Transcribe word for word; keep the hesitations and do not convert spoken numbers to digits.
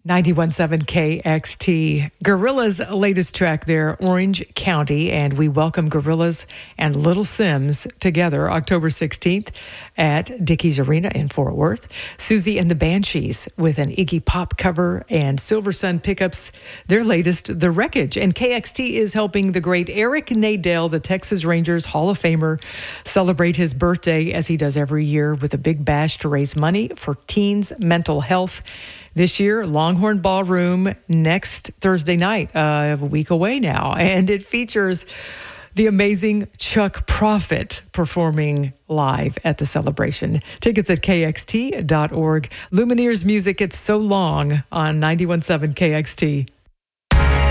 ninety-one point seven K X T. Gorillaz' latest track there, Orange County, and we welcome Gorillaz and Little Sims together October sixteenth at Dickies Arena in Fort Worth. Susie and the Banshees with an Iggy Pop cover, and Silver Sun Pickups, their latest, The Wreckage. And K X T is helping the great Eric Nadel, the Texas Rangers Hall of Famer, celebrate his birthday as he does every year with a big bash to raise money for teens' mental health. This year, Longhorn Ballroom next Thursday night, uh, a week away now. And it features the amazing Chuck Prophet performing live at the celebration. Tickets at K X T dot org. Lumineers music, It's So Long on ninety-one point seven K X T.